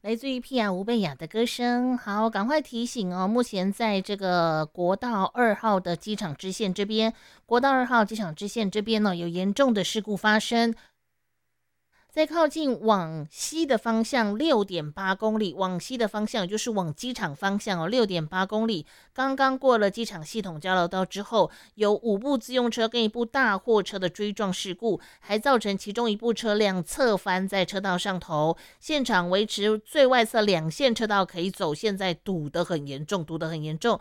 来自于皮亚吴贝雅的歌声。好，赶快提醒哦，目前在这个国道2号的机场支线这边，国道2号机场支线这边呢有严重的事故发生。在靠近往西的方向6.8公里，往西的方向就是往机场方向哦，6.8公里。刚刚过了机场系统交流道之后，有5部自用车跟一部大货车的追撞事故，还造成其中一部车辆侧翻在车道上头。现场维持最外侧2线车道可以走，现在堵得很严重，堵得很严重。